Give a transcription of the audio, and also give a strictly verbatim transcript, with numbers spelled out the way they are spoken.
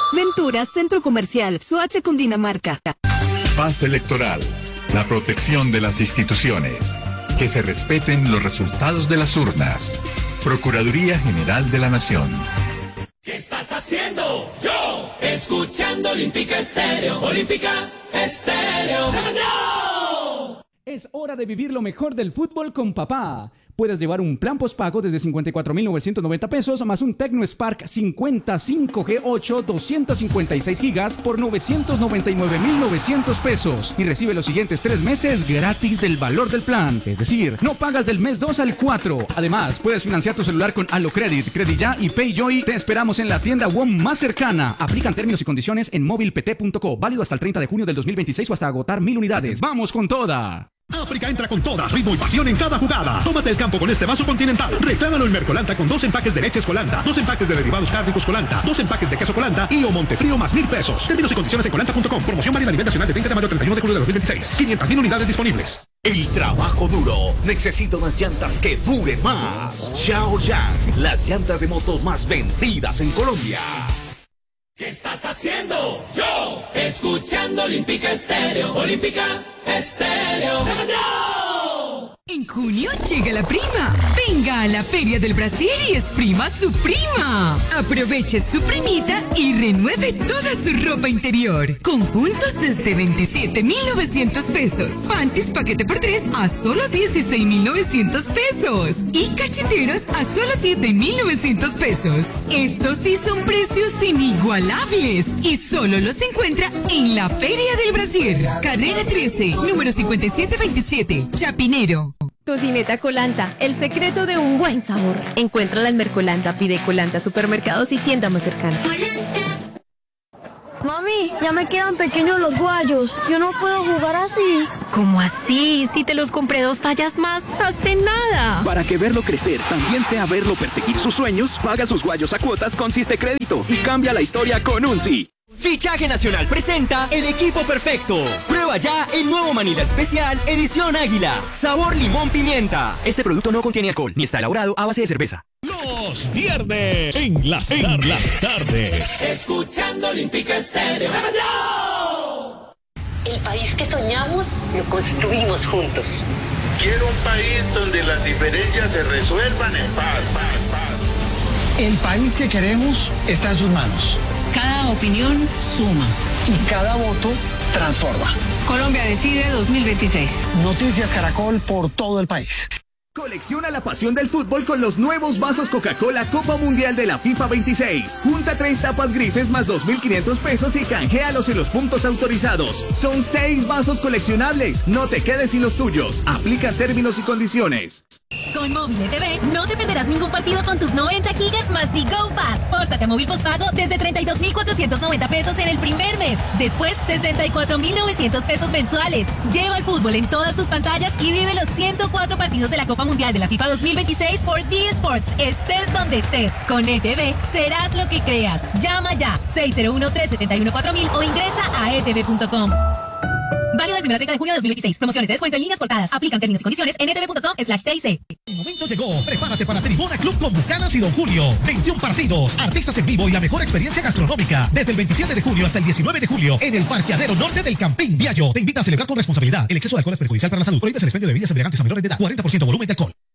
Ventura, Centro Comercial, Soacha Cundinamarca. Paz electoral. La protección de las instituciones. Que se respeten los resultados de las urnas. Procuraduría General de la Nación. ¿Qué estás haciendo? Yo, escuchando Olímpica Estéreo. Olímpica Estéreo. ¡No! Es hora de vivir lo mejor del fútbol con papá. Puedes llevar un plan postpago desde cincuenta y cuatro mil novecientos noventa pesos más un Tecno Spark cincuenta cinco G ocho doscientos cincuenta y seis gigas por novecientos noventa y nueve mil novecientos pesos y recibe los siguientes tres meses gratis del valor del plan. Es decir, no pagas del mes dos al cuatro. Además, puedes financiar tu celular con AloCredit, Crediya y PayJoy. Te esperamos en la tienda W O M más cercana. Aplican términos y condiciones en móvil p t punto co. Válido hasta el treinta de junio del dos mil veintiséis o hasta agotar mil unidades. ¡Vamos con toda! África entra con toda, ritmo y pasión en cada jugada. Tómate el campo con este vaso Continental. Reclámalo en Mercolanta con dos empaques de leches Colanta, dos empaques de derivados cárnicos Colanta, dos empaques de queso Colanta y o Montefrío más mil pesos. Términos y condiciones en colanta punto com. Promoción válida a nivel nacional de veinte de mayo al treinta y uno de julio de dos mil veintiséis. quinientas mil unidades disponibles. El trabajo duro necesita unas llantas que dure más. Shaoyang, las llantas de motos más vendidas en Colombia. ¿Qué estás haciendo? Yo, escuchando Olímpica Estéreo. Olímpica Estéreo. ¡No! En junio llega la prima. Venga a la Feria del Brasil y exprima su prima. Aproveche su primita y renueve toda su ropa interior. Conjuntos desde veintisiete mil novecientos pesos. Panties paquete por tres a solo dieciséis mil novecientos pesos. Y cacheteros a solo siete mil novecientos pesos. Estos sí son precios inigualables y solo los encuentra en la Feria del Brasil. Carrera trece, número cincuenta y siete veintisiete, Chapinero. Tocineta Colanta, el secreto de un buen sabor. Encuéntrala en Mercolanta, pide Colanta, supermercados y tienda más cercana. Mami, ya me quedan pequeños los guayos. Yo no puedo jugar así. ¿Cómo así? Si te los compré dos tallas más, hace nada. Para que verlo crecer también sea verlo perseguir sus sueños, paga sus guayos a cuotas con Siste Crédito y cambia la historia con un sí. Fichaje Nacional presenta el equipo perfecto. Prueba ya el nuevo Manila Especial Edición Águila. Sabor limón pimienta. Este producto no contiene alcohol ni está elaborado a base de cerveza. Los viernes en las, en tardes. las tardes. Escuchando Olímpica Estéreo. ¡No! El país que soñamos lo construimos juntos. Quiero un país donde las diferencias se resuelvan en paz, paz, paz. El país que queremos está en sus manos. Cada opinión suma. Y cada voto transforma. Colombia Decide dos mil veintiséis. Noticias Caracol por todo el país. Colecciona la pasión del fútbol con los nuevos vasos Coca-Cola Copa Mundial de la FIFA veintiséis. Junta tres tapas grises más dos mil quinientos pesos y canjealos en los puntos autorizados. Son seis vasos coleccionables. No te quedes sin los tuyos. Aplica términos y condiciones. Con Móvil T V no te perderás ningún partido con tus noventa gigas más The Go Pass. Pórtate a móvil postpago desde treinta y dos mil cuatrocientos noventa pesos en el primer mes. Después, sesenta y cuatro mil novecientos pesos mensuales. Lleva el fútbol en todas tus pantallas y vive los ciento cuatro partidos de la Copa Mundial de la FIFA dos mil veintiséis por D Sports. Estés donde estés. Con E T V serás lo que creas. Llama ya seis cero uno, tres siete uno, cuatro mil o ingresa a e t v punto com. Válido del primero al treinta de junio de dos mil veintiséis. Promociones de descuento en líneas portadas. Aplican términos y condiciones en e t v punto com slash t i c. El momento llegó. Prepárate para Tribuna Club con Bucanas y Don Julio. veintiún partidos, artistas en vivo y la mejor experiencia gastronómica. Desde el veintisiete de junio hasta el diecinueve de julio en el Parqueadero Norte del Campín Diallo. Te invita a celebrar con responsabilidad. El exceso de alcohol es perjudicial para la salud. Prohíbes el expendio de bebidas embriagantes a menores de edad. cuarenta por ciento volumen de alcohol.